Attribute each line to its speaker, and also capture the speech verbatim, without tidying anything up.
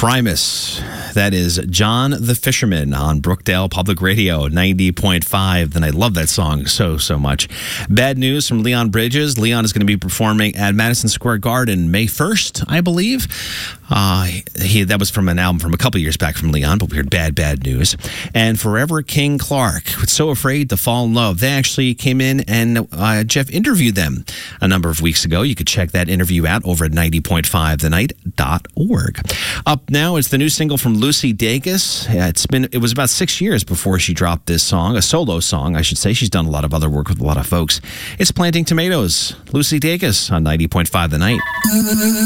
Speaker 1: Primus. That is John the Fisherman on Brookdale Public Radio, ninety point five. And I love that song so, so much. Bad news from Leon Bridges. Leon is going to be performing at Madison Square Garden May first, I believe. Uh, he That was from an album from a couple years back from Leon, but we heard bad, bad news. And Forever King Clark, So Afraid to Fall in Love. They actually came in and uh, Jeff interviewed them a number of weeks ago. You could check that interview out over at ninety point five the night dot org. Up now is the new single from Lucy Dacus. Yeah, it's been it was about six years before she dropped this song, a solo song, I should say. She's done a lot of other work with a lot of folks. It's Planting Tomatoes. Lucy Dacus on ninety point five The Night.